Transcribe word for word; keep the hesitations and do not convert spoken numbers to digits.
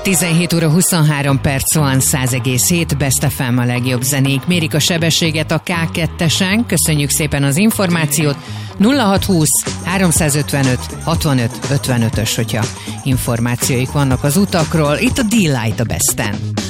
tizenhét óra huszonhárom perc van, száz egész hét, Best ef em a legjobb zenék. Mérik a sebességet a ká kettesen. Köszönjük szépen az információt. nulla hat húsz háromszázötvenöt hatvanöt ötvenötös, hogyha információik vannak az utakról. Itt a D-Light a Besten.